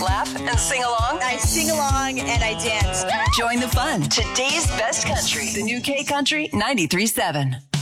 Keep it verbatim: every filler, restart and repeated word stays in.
laugh and sing along? I sing along and I dance. Join the fun. Today's best country. The new K Country ninety-three point seven.